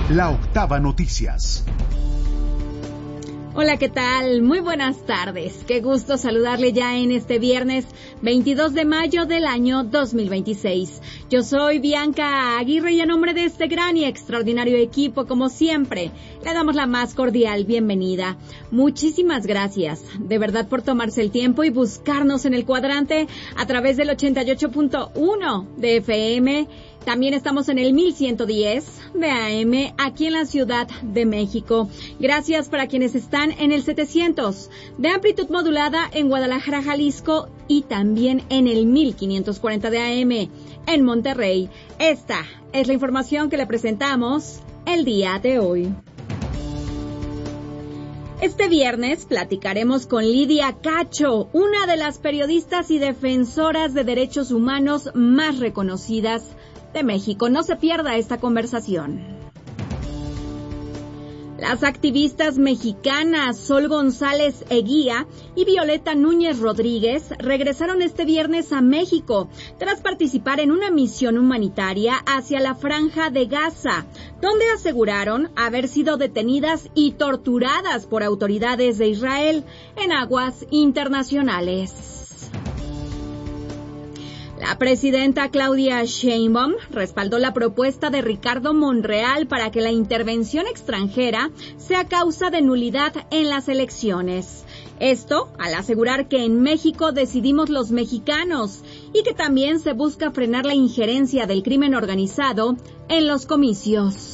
La Octava Noticias. Hola, ¿qué tal? Muy buenas tardes. Qué gusto saludarle ya en este viernes 22 de mayo del año 2026. Yo soy Bianca Aguirre y a nombre de este gran y extraordinario equipo, como siempre, le damos la más cordial bienvenida. Muchísimas gracias, de verdad, por tomarse el tiempo y buscarnos en el cuadrante a través del 88.1 de FM. También estamos en el 1110 de AM aquí en la Ciudad de México. Gracias para quienes están en el 700 de amplitud modulada en Guadalajara, Jalisco, y también en el 1540 de AM en Monterrey. Esta es la información que le presentamos el día de hoy. Este viernes platicaremos con Lidia Cacho, una de las periodistas y defensoras de derechos humanos más reconocidas de México. No se pierda esta conversación. Las activistas mexicanas Sol González Eguía y Violeta Núñez Rodríguez regresaron este viernes a México tras participar en una misión humanitaria hacia la Franja de Gaza, donde aseguraron haber sido detenidas y torturadas por autoridades de Israel en aguas internacionales. La presidenta Claudia Sheinbaum respaldó la propuesta de Ricardo Monreal para que la intervención extranjera sea causa de nulidad en las elecciones. Esto al asegurar que en México decidimos los mexicanos y que también se busca frenar la injerencia del crimen organizado en los comicios.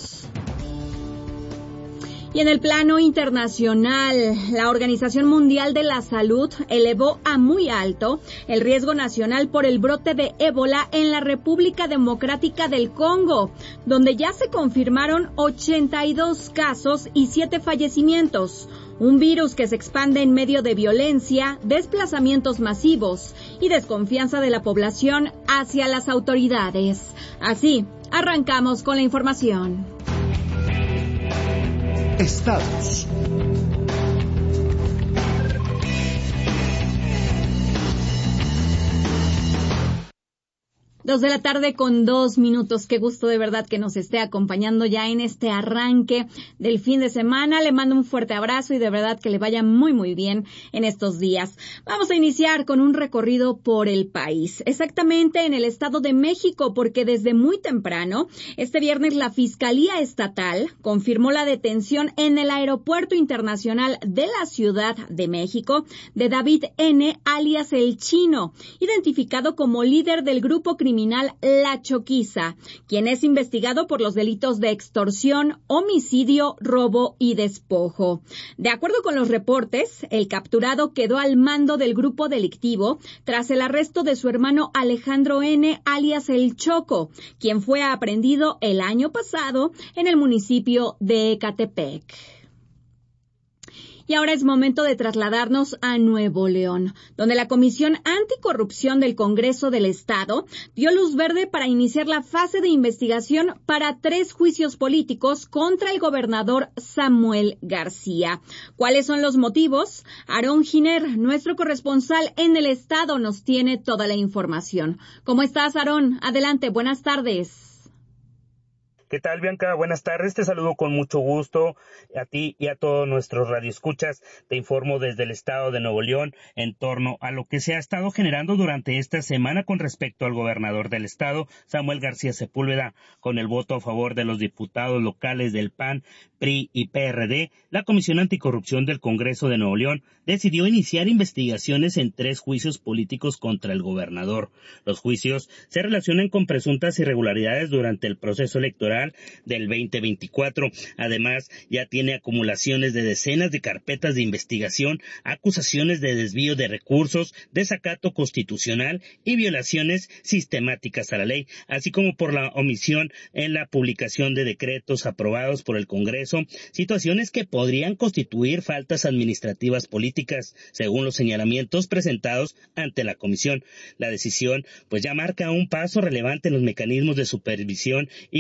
Y en el plano internacional, la Organización Mundial de la Salud elevó a muy alto el riesgo nacional por el brote de ébola en la República Democrática del Congo, donde ya se confirmaron 82 casos y 7 fallecimientos. Un virus que se expande en medio de violencia, desplazamientos masivos y desconfianza de la población hacia las autoridades. Así, arrancamos con la información. Estados. 2 de la tarde con 2 minutos. Qué gusto de verdad que nos esté acompañando ya en este arranque del fin de semana. Le mando un fuerte abrazo y de verdad que le vaya muy muy bien en estos días. Vamos a iniciar con un recorrido por el país, exactamente en el Estado de México, porque desde muy temprano, este viernes, la Fiscalía Estatal confirmó la detención en el Aeropuerto Internacional de la Ciudad de México de David N., alias El Chino, identificado como líder del grupo criminal La Choquiza, quien es investigado por los delitos de extorsión, homicidio, robo y despojo. De acuerdo con los reportes, el capturado quedó al mando del grupo delictivo tras el arresto de su hermano Alejandro N., alias El Choco, quien fue aprehendido el año pasado en el municipio de Ecatepec. Y ahora es momento de trasladarnos a Nuevo León, donde la Comisión Anticorrupción del Congreso del Estado dio luz verde para iniciar la fase de investigación para 3 juicios políticos contra el gobernador Samuel García. ¿Cuáles son los motivos? Aarón Giner, nuestro corresponsal en el Estado, nos tiene toda la información. ¿Cómo estás, Aarón? Adelante, buenas tardes. ¿Qué tal, Bianca? Buenas tardes, te saludo con mucho gusto a ti y a todos nuestros radioescuchas. Te informo desde el estado de Nuevo León en torno a lo que se ha estado generando durante esta semana con respecto al gobernador del estado, Samuel García Sepúlveda. Con el voto a favor de los diputados locales del PAN, PRI y PRD, la Comisión Anticorrupción del Congreso de Nuevo León decidió iniciar investigaciones en 3 juicios políticos contra el gobernador. Los juicios se relacionan con presuntas irregularidades durante el proceso electoral del 2024. Además, ya tiene acumulaciones de decenas de carpetas de investigación, acusaciones de desvío de recursos, desacato constitucional y violaciones sistemáticas a la ley, así como por la omisión en la publicación de decretos aprobados por el Congreso, situaciones que podrían constituir faltas administrativas políticas, según los señalamientos presentados ante la comisión. La decisión, pues, ya marca un paso relevante en los mecanismos de supervisión y control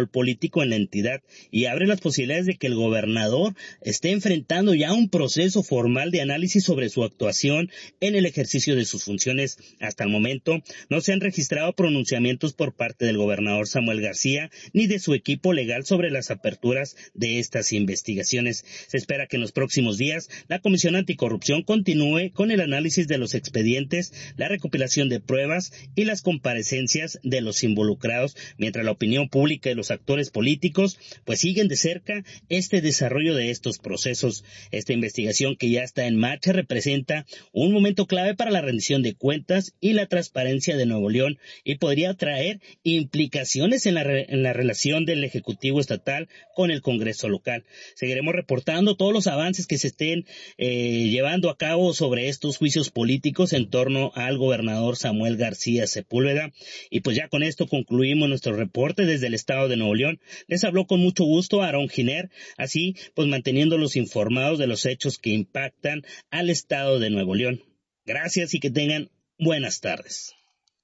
control político en la entidad y abre las posibilidades de que el gobernador esté enfrentando ya un proceso formal de análisis sobre su actuación en el ejercicio de sus funciones. Hasta el momento no se han registrado pronunciamientos por parte del gobernador Samuel García ni de su equipo legal sobre las aperturas de estas investigaciones. Se espera que en los próximos días la Comisión Anticorrupción continúe con el análisis de los expedientes, la recopilación de pruebas y las comparecencias de los involucrados, mientras la opinión pública y los actores políticos pues siguen de cerca este desarrollo de estos procesos. Esta investigación, que ya está en marcha, representa un momento clave para la rendición de cuentas y la transparencia de Nuevo León y podría traer implicaciones en la relación del Ejecutivo estatal con el Congreso local. Seguiremos reportando todos los avances que se estén llevando a cabo sobre estos juicios políticos en torno al gobernador Samuel García Sepúlveda. Y pues ya con esto concluimos nuestro reporte desde el estado de Nuevo León. Les habló con mucho gusto Aarón Giner, así pues manteniéndolos informados de los hechos que impactan al estado de Nuevo León. Gracias y que tengan buenas tardes.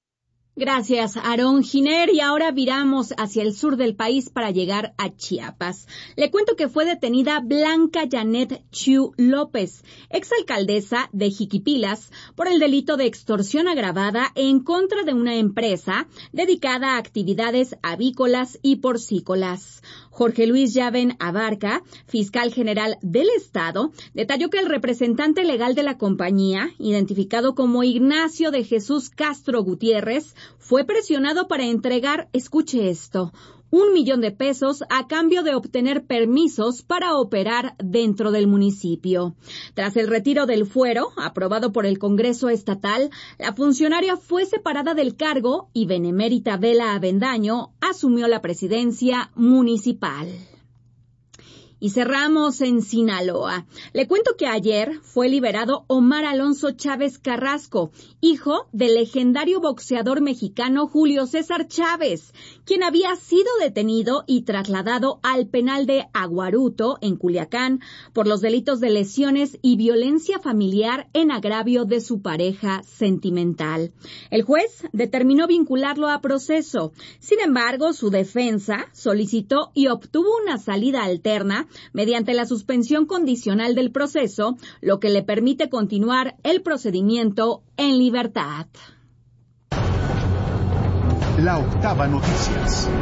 Gracias, Aarón Giner. Y ahora viramos hacia el sur del país para llegar a Chiapas. Le cuento que fue detenida Blanca Janet Chiu López, exalcaldesa de Jiquipilas, por el delito de extorsión agravada en contra de una empresa dedicada a actividades avícolas y porcícolas. Jorge Luis Llaven Abarca, fiscal general del Estado, detalló que el representante legal de la compañía, identificado como Ignacio de Jesús Castro Gutiérrez, fue presionado para entregar, escuche esto, 1 millón de pesos a cambio de obtener permisos para operar dentro del municipio. Tras el retiro del fuero, aprobado por el Congreso Estatal, la funcionaria fue separada del cargo y Benemérita Vela Avendaño asumió la presidencia municipal. Y cerramos en Sinaloa. Le cuento que ayer fue liberado Omar Alonso Chávez Carrasco, hijo del legendario boxeador mexicano Julio César Chávez, quien había sido detenido y trasladado al penal de Aguaruto, en Culiacán, por los delitos de lesiones y violencia familiar en agravio de su pareja sentimental. El juez determinó vincularlo a proceso. Sin embargo, su defensa solicitó y obtuvo una salida alterna mediante la suspensión condicional del proceso, lo que le permite continuar el procedimiento en libertad. La octava noticias.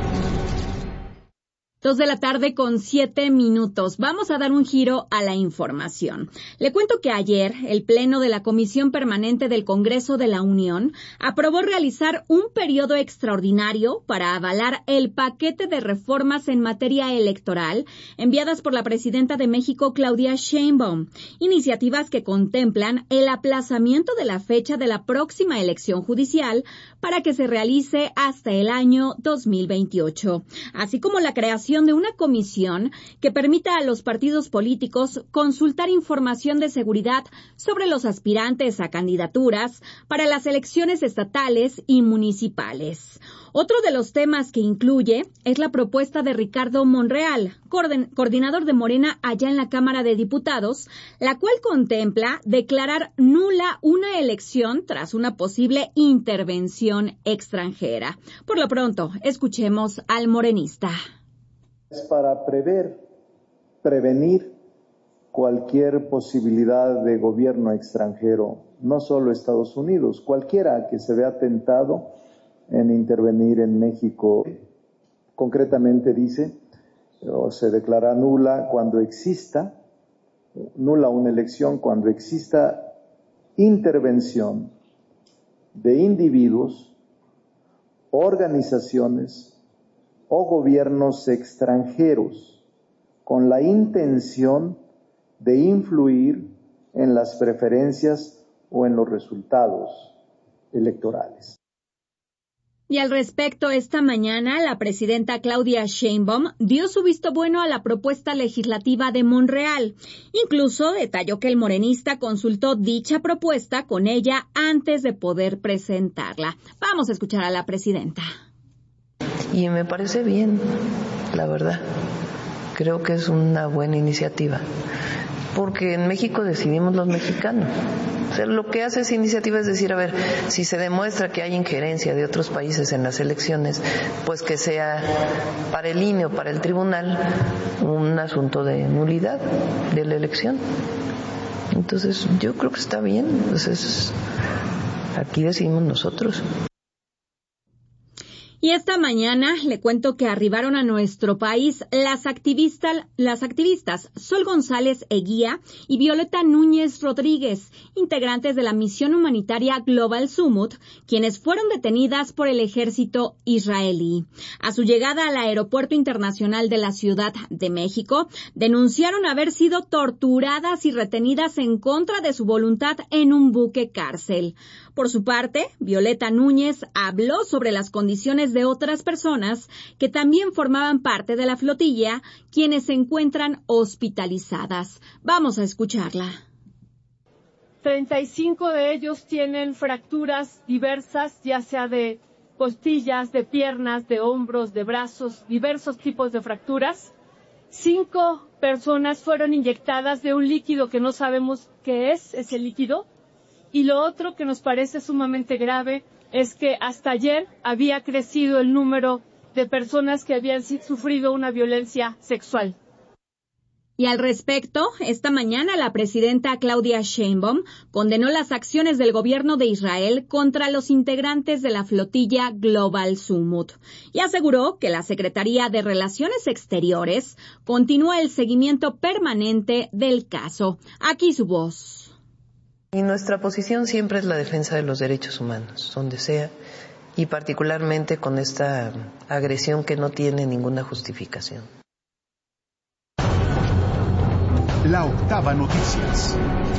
2:07 p.m. Vamos a dar un giro a la información. Le cuento que ayer el Pleno de la Comisión Permanente del Congreso de la Unión aprobó realizar un periodo extraordinario para avalar el paquete de reformas en materia electoral enviadas por la presidenta de México, Claudia Sheinbaum, iniciativas que contemplan el aplazamiento de la fecha de la próxima elección judicial para que se realice hasta el año 2028, así como la creación de una comisión que permita a los partidos políticos consultar información de seguridad sobre los aspirantes a candidaturas para las elecciones estatales y municipales. Otro de los temas que incluye es la propuesta de Ricardo Monreal, coordinador de Morena allá en la Cámara de Diputados, la cual contempla declarar nula una elección tras una posible intervención extranjera. Por lo pronto, escuchemos al morenista. Es para prevenir cualquier posibilidad de gobierno extranjero, no solo Estados Unidos, cualquiera que se vea tentado en intervenir en México. Concretamente dice, o se declara nula una elección cuando exista intervención de individuos, organizaciones o gobiernos extranjeros con la intención de influir en las preferencias o en los resultados electorales. Y al respecto, esta mañana la presidenta Claudia Sheinbaum dio su visto bueno a la propuesta legislativa de Monreal. Incluso detalló que el morenista consultó dicha propuesta con ella antes de poder presentarla. Vamos a escuchar a la presidenta. Y me parece bien, la verdad. Creo que es una buena iniciativa, porque en México decidimos los mexicanos. O sea, lo que hace esa iniciativa es decir, a ver, si se demuestra que hay injerencia de otros países en las elecciones, pues que sea para el INE o para el tribunal un asunto de nulidad de la elección. Entonces, yo creo que está bien. Entonces, aquí decidimos nosotros. Y esta mañana le cuento que arribaron a nuestro país las activistas Sol González Eguía y Violeta Núñez Rodríguez, integrantes de la misión humanitaria Global Summit, quienes fueron detenidas por el ejército israelí. A su llegada al Aeropuerto Internacional de la Ciudad de México, denunciaron haber sido torturadas y retenidas en contra de su voluntad en un buque cárcel. Por su parte, Violeta Núñez habló sobre las condiciones de otras personas que también formaban parte de la flotilla, quienes se encuentran hospitalizadas. Vamos a escucharla. 35 de ellos tienen fracturas diversas, ya sea de costillas, de piernas, de hombros, de brazos, diversos tipos de fracturas. 5 personas fueron inyectadas de un líquido que no sabemos qué es ese líquido. Y lo otro que nos parece sumamente grave es que hasta ayer había crecido el número de personas que habían sufrido una violencia sexual. Y al respecto, esta mañana la presidenta Claudia Sheinbaum condenó las acciones del gobierno de Israel contra los integrantes de la flotilla Global Summit y aseguró que la Secretaría de Relaciones Exteriores continúa el seguimiento permanente del caso. Aquí su voz. Y nuestra posición siempre es la defensa de los derechos humanos, donde sea, y particularmente con esta agresión que no tiene ninguna justificación. La Octava Noticias.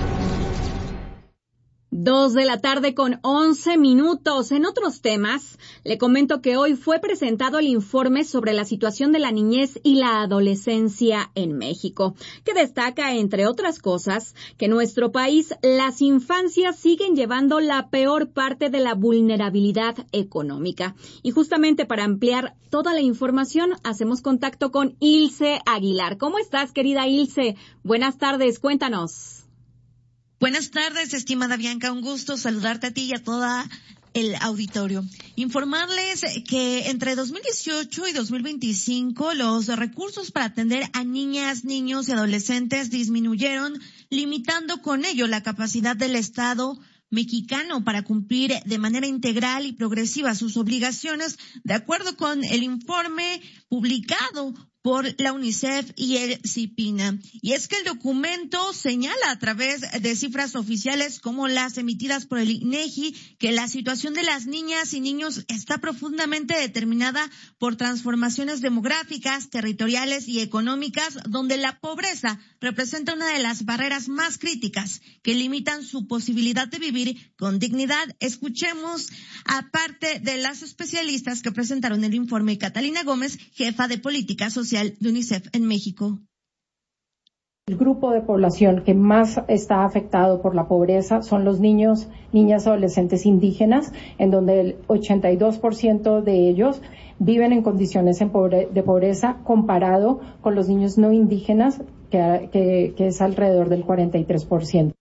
2:11 p.m. En otros temas, le comento que hoy fue presentado el informe sobre la situación de la niñez y la adolescencia en México, que destaca, entre otras cosas, que en nuestro país las infancias siguen llevando la peor parte de la vulnerabilidad económica. Y justamente para ampliar toda la información, hacemos contacto con Ilse Aguilar. ¿Cómo estás, querida Ilse? Buenas tardes, cuéntanos. Buenas tardes, estimada Bianca. Un gusto saludarte a ti y a toda el auditorio. Informarles que entre 2018 y 2025 los recursos para atender a niñas, niños y adolescentes disminuyeron, limitando con ello la capacidad del Estado mexicano para cumplir de manera integral y progresiva sus obligaciones, de acuerdo con el informe publicado por la UNICEF y el CIPINA. Y es que el documento señala a través de cifras oficiales como las emitidas por el INEGI que la situación de las niñas y niños está profundamente determinada por transformaciones demográficas, territoriales y económicas, donde la pobreza representa una de las barreras más críticas que limitan su posibilidad de vivir con dignidad. Escuchemos a parte de las especialistas que presentaron el informe. Catalina Gómez, jefa de política social de UNICEF en México. El grupo de población que más está afectado por la pobreza son los niños, niñas, adolescentes indígenas, en donde el 82% de ellos viven en condiciones de pobreza, comparado con los niños no indígenas, que es alrededor del 43%.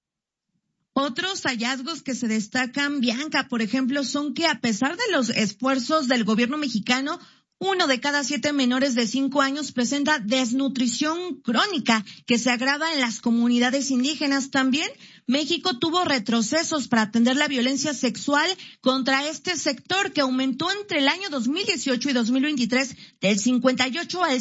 Otros hallazgos que se destacan, Bianca, por ejemplo, son que a pesar de los esfuerzos del gobierno mexicano, 1 de cada 7 menores de 5 años presenta desnutrición crónica que se agrava en las comunidades indígenas. También México tuvo retrocesos para atender la violencia sexual contra este sector, que aumentó entre el año 2018 y 2023 del 58 al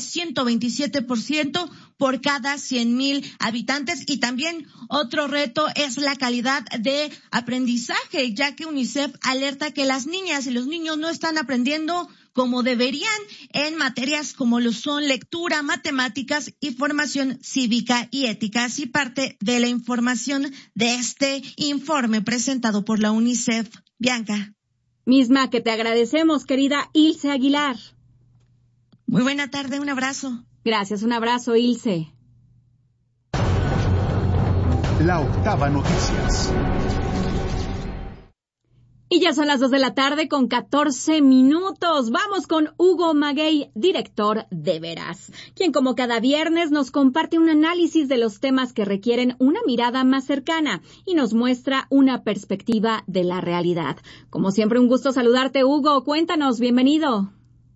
127% por cada 100,000 habitantes. Y también otro reto es la calidad de aprendizaje, ya que UNICEF alerta que las niñas y los niños no están aprendiendo como deberían en materias como lo son lectura, matemáticas y formación cívica y ética. Así parte de la información de este informe presentado por la UNICEF. Bianca. Misma que te agradecemos, querida Ilse Aguilar. Muy buena tarde, un abrazo. Gracias, un abrazo, Ilse. La Octava Noticias. Y ya son las 2 de la tarde con 14 minutos. Vamos con Hugo Maguey, director de Veraz, quien como cada viernes nos comparte un análisis de los temas que requieren una mirada más cercana y nos muestra una perspectiva de la realidad. Como siempre, un gusto saludarte, Hugo. Cuéntanos, bienvenido.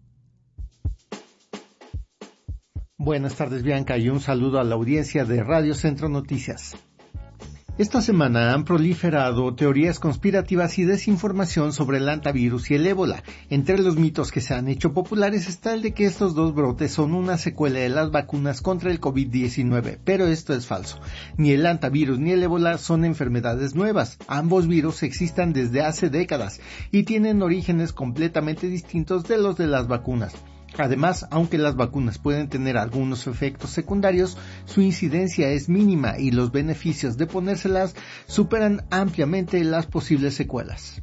Buenas tardes, Bianca, y un saludo a la audiencia de Radio Centro Noticias. Esta semana han proliferado teorías conspirativas y desinformación sobre el hantavirus y el ébola. Entre los mitos que se han hecho populares está el de que estos dos brotes son una secuela de las vacunas contra el COVID-19, pero esto es falso. Ni el hantavirus ni el ébola son enfermedades nuevas. Ambos virus existen desde hace décadas y tienen orígenes completamente distintos de los de las vacunas. Además, aunque las vacunas pueden tener algunos efectos secundarios, su incidencia es mínima y los beneficios de ponérselas superan ampliamente las posibles secuelas.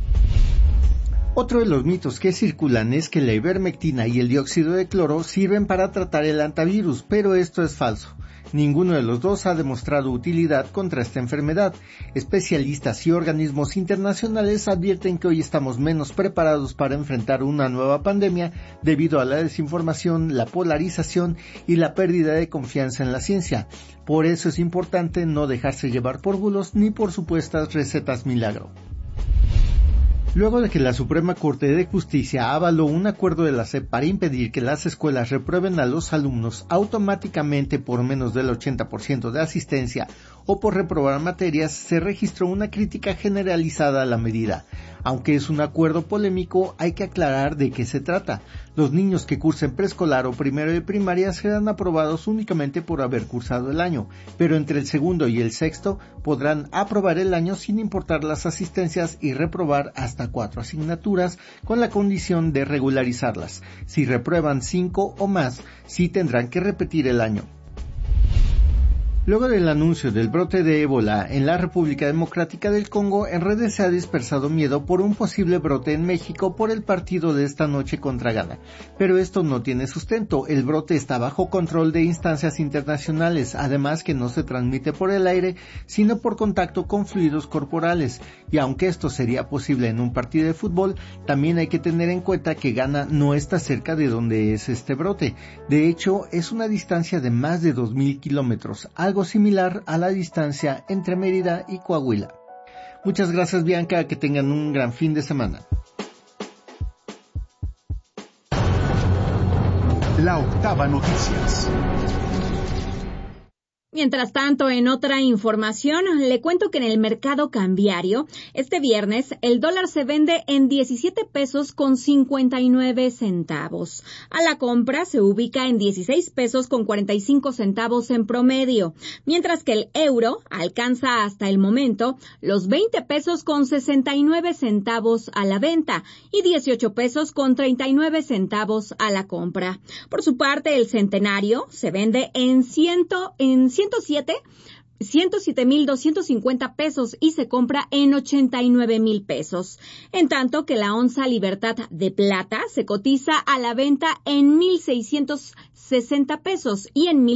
Otro de los mitos que circulan es que la ivermectina y el dióxido de cloro sirven para tratar el hantavirus, pero esto es falso. Ninguno de los dos ha demostrado utilidad contra esta enfermedad. Especialistas y organismos internacionales advierten que hoy estamos menos preparados para enfrentar una nueva pandemia debido a la desinformación, la polarización y la pérdida de confianza en la ciencia. Por eso es importante no dejarse llevar por bulos ni por supuestas recetas milagro. Luego de que la Suprema Corte de Justicia avaló un acuerdo de la SEP para impedir que las escuelas reprueben a los alumnos automáticamente por menos del 80% de asistencia o por reprobar materias, se registró una crítica generalizada a la medida. Aunque es un acuerdo polémico, hay que aclarar de qué se trata. Los niños que cursen preescolar o primero de primaria serán aprobados únicamente por haber cursado el año, pero entre el segundo y el sexto podrán aprobar el año sin importar las asistencias y reprobar hasta 4 asignaturas con la condición de regularizarlas. Si reprueban 5 o más, sí tendrán que repetir el año. Luego del anuncio del brote de ébola en la República Democrática del Congo, en redes se ha dispersado miedo por un posible brote en México por el partido de esta noche contra Ghana. Pero esto no tiene sustento, el brote está bajo control de instancias internacionales, además que no se transmite por el aire, sino por contacto con fluidos corporales. Y aunque esto sería posible en un partido de fútbol, también hay que tener en cuenta que Ghana no está cerca de donde es este brote. De hecho, es una distancia de más de 2,000 kilómetros, algo similar a la distancia entre Mérida y Coahuila. Muchas gracias, Bianca, que tengan un gran fin de semana. La Octava Noticias. Mientras tanto, en otra información, le cuento que en el mercado cambiario, este viernes, el dólar se vende en 17 pesos con 59 centavos. A la compra se ubica en 16 pesos con 45 centavos en promedio, mientras que el euro alcanza hasta el momento los 20 pesos con 69 centavos a la venta y 18 pesos con 39 centavos a la compra. Por su parte, el centenario se vende en 107,250 pesos y se compra en 89,000 pesos. En tanto que la onza Libertad de plata se cotiza a la venta en 1,660 pesos y en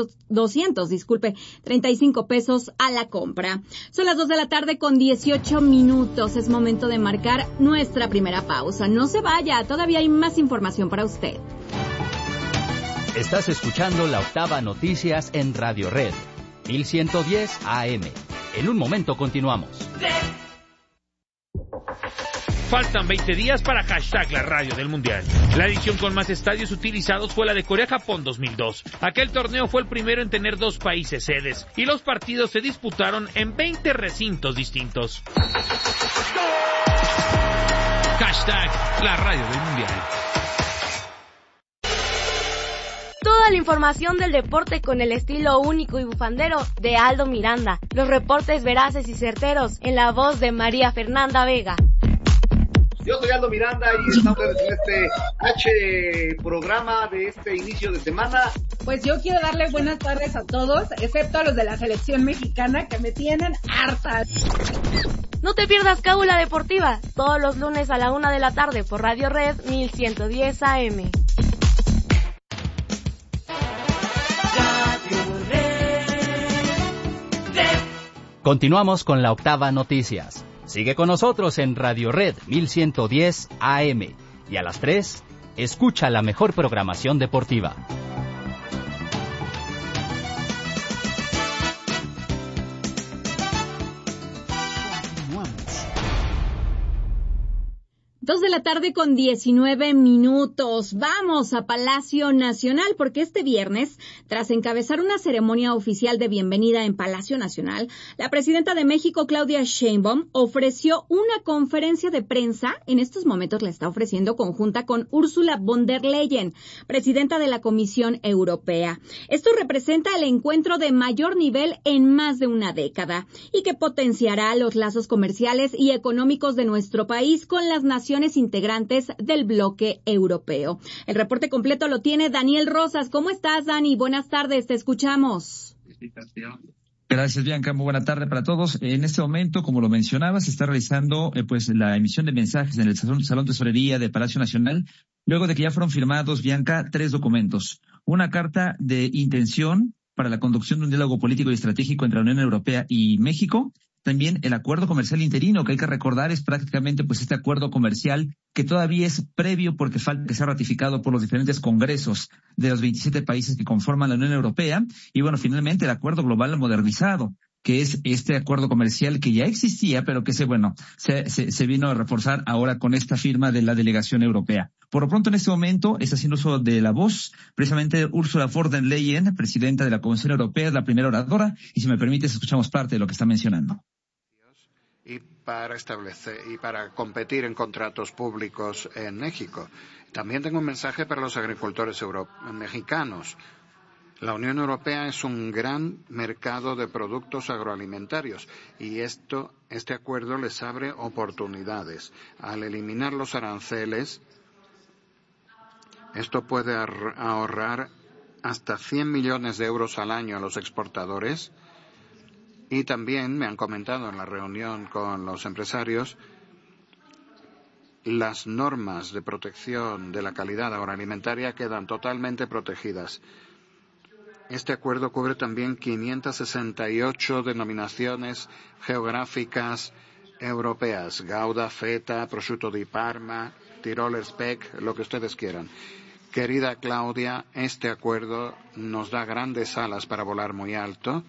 1,235 pesos a la compra. Son las 2 de la tarde con 18 minutos. Es momento de marcar nuestra primera pausa. No se vaya, todavía hay más información para usted. Estás escuchando La Octava Noticias en Radio Red, 1110 AM. En un momento continuamos. Faltan 20 días para hashtag la radio del Mundial. La edición con más estadios utilizados fue la de Corea-Japón 2002. Aquel torneo fue el primero en tener 2 países sedes y los partidos se disputaron en 20 recintos distintos. Hashtag la radio del Mundial. Toda la información del deporte con el estilo único y bufandero de Aldo Miranda. Los reportes veraces y certeros en la voz de María Fernanda Vega. Yo soy Aldo Miranda y estamos en este programa de este inicio de semana. Pues yo quiero darle buenas tardes a todos, excepto a los de la selección mexicana que me tienen harta. No te pierdas Cábula Deportiva, todos los lunes a la 1 de la tarde por Radio Red 1110 AM. Continuamos con La Octava Noticias. Sigue con nosotros en Radio Red 1110 AM y a las 3, escucha la mejor programación deportiva. 2:19 p.m. Vamos a Palacio Nacional porque este viernes, tras encabezar una ceremonia oficial de bienvenida en Palacio Nacional, la presidenta de México, Claudia Sheinbaum, ofreció una conferencia de prensa. En estos momentos la está ofreciendo conjunta con Ursula von der Leyen, presidenta de la Comisión Europea. Esto representa el encuentro de mayor nivel en más de una década y que potenciará los lazos comerciales y económicos de nuestro país con las naciones integrantes del bloque europeo. El reporte completo lo tiene Daniel Rosas. ¿Cómo estás, Dani? Buenas tardes, te escuchamos. Gracias, Bianca. Muy buena tarde para todos. En este momento, como lo mencionabas, se está realizando la emisión de mensajes en el Salón Tesorería de Palacio Nacional, luego de que ya fueron firmados, Bianca, 3 documentos. Una carta de intención para la conducción de un diálogo político y estratégico entre la Unión Europea y México. También el acuerdo comercial interino, que hay que recordar es prácticamente este acuerdo comercial que todavía es previo porque falta que sea ratificado por los diferentes congresos de los 27 países que conforman la Unión Europea. Y bueno, finalmente el acuerdo global modernizado, que es este acuerdo comercial que ya existía, pero que se vino a reforzar ahora con esta firma de la delegación europea. Por lo pronto, en este momento, está haciendo uso de la voz, precisamente Ursula von der Leyen, presidenta de la Comisión Europea, es la primera oradora, y si me permites, escuchamos parte de lo que está mencionando. Y para establecer y para competir en contratos públicos en México. También tengo un mensaje para los agricultores mexicanos. La Unión Europea es un gran mercado de productos agroalimentarios y este acuerdo les abre oportunidades. Al eliminar los aranceles, esto puede ahorrar hasta 100 millones de euros al año a los exportadores. Y también me han comentado en la reunión con los empresarios las normas de protección de la calidad agroalimentaria quedan totalmente protegidas. Este acuerdo cubre también 568 denominaciones geográficas europeas: Gouda, Feta, Prosciutto di Parma, Tiroler Speck, lo que ustedes quieran. Querida Claudia, este acuerdo nos da grandes alas para volar muy alto.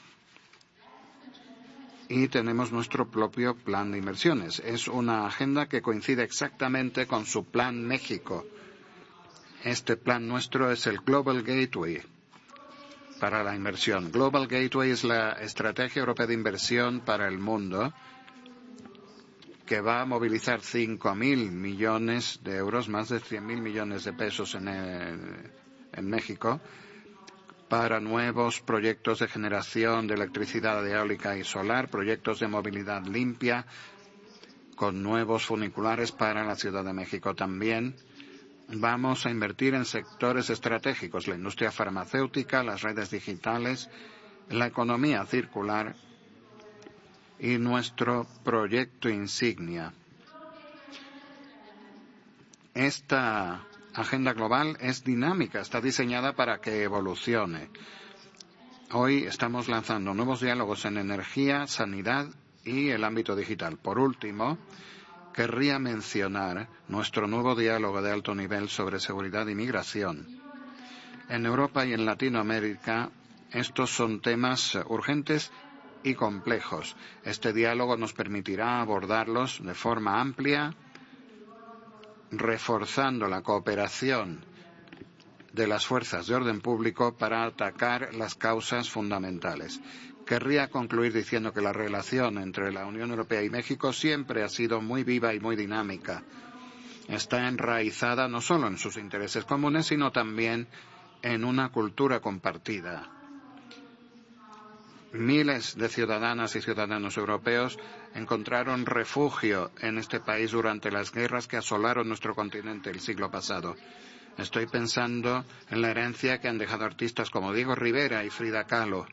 Y tenemos nuestro propio plan de inversiones. Es una agenda que coincide exactamente con su plan México. Este plan nuestro es el Global Gateway para la inversión. Global Gateway es la estrategia europea de inversión para el mundo que va a movilizar 5.000 millones de euros, más de 100.000 millones de pesos en México, para nuevos proyectos de generación de electricidad eólica y solar, proyectos de movilidad limpia, con nuevos funiculares para la Ciudad de México. También vamos a invertir en sectores estratégicos, la industria farmacéutica, las redes digitales, la economía circular y nuestro proyecto insignia. Esta agenda global es dinámica, está diseñada para que evolucione. Hoy estamos lanzando nuevos diálogos en energía, sanidad y el ámbito digital. Por último, querría mencionar nuestro nuevo diálogo de alto nivel sobre seguridad y migración. En Europa y en Latinoamérica, estos son temas urgentes y complejos. Este diálogo nos permitirá abordarlos de forma amplia, reforzando la cooperación de las fuerzas de orden público para atacar las causas fundamentales. Querría concluir diciendo que la relación entre la Unión Europea y México siempre ha sido muy viva y muy dinámica. Está enraizada no solo en sus intereses comunes, sino también en una cultura compartida. Miles de ciudadanas y ciudadanos europeos encontraron refugio en este país durante las guerras que asolaron nuestro continente el siglo pasado. Estoy pensando en la herencia que han dejado artistas como Diego Rivera y Frida Kahlo,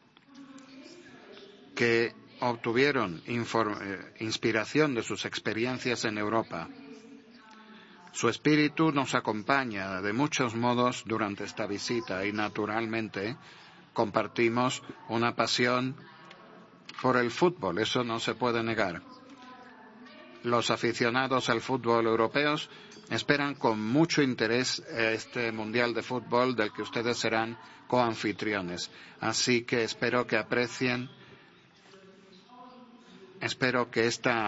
que obtuvieron inspiración de sus experiencias en Europa. Su espíritu nos acompaña de muchos modos durante esta visita y, naturalmente, compartimos una pasión por el fútbol, eso no se puede negar. Los aficionados al fútbol europeos esperan con mucho interés este Mundial de Fútbol del que ustedes serán coanfitriones. Así que espero que aprecien, espero que esta